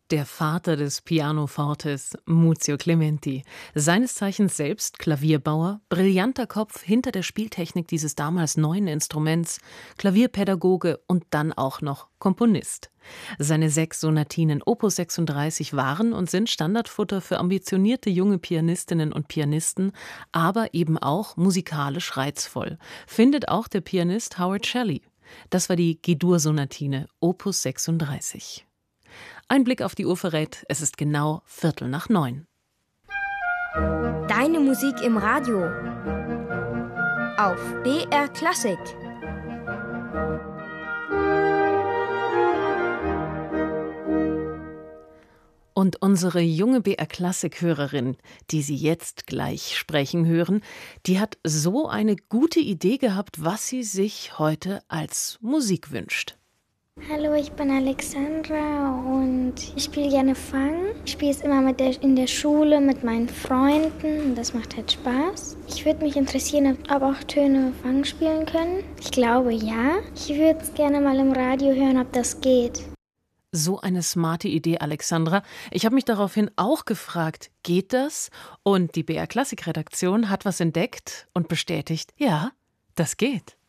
Der Vater des Pianofortes, Muzio Clementi, seines Zeichens selbst Klavierbauer, brillanter Kopf hinter der Spieltechnik dieses damals neuen Instruments, Klavierpädagoge und dann auch noch Komponist. Seine 6 Sonatinen Opus 36 waren und sind Standardfutter für ambitionierte junge Pianistinnen und Pianisten, aber eben auch musikalisch reizvoll, findet auch der Pianist Howard Shelley. Das war die G-Dur-Sonatine Opus 36. Ein Blick auf die Uhr verrät, es ist genau 8:45. Deine Musik im Radio auf BR Klassik. Und unsere junge BR-Klassik-Hörerin, die Sie jetzt gleich sprechen hören, die hat so eine gute Idee gehabt, was sie sich heute als Musik wünscht. Hallo, ich bin Alexandra und ich spiele gerne Fang. Ich spiele es immer in der Schule mit meinen Freunden und das macht halt Spaß. Ich würde mich interessieren, ob auch Töne Fang spielen können. Ich glaube ja. Ich würde es gerne mal im Radio hören, ob das geht. So eine smarte Idee, Alexandra. Ich habe mich daraufhin auch gefragt, geht das? Und die BR-Klassik-Redaktion hat was entdeckt und bestätigt, ja, das geht.